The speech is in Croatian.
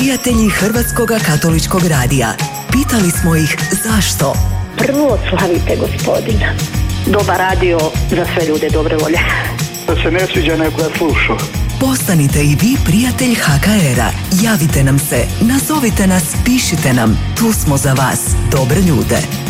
prijatelji Hrvatskog katoličkog radija. Pitali smo ih zašto. Prvo slavite Gospodina. Dobar radio za sve ljude dobre volje. Da se ne sviđa neko da sluša. Postanite i vi prijatelj HKR-a. Javite nam se, nazovite nas, pišite nam. Tu smo za vas, dobre ljude.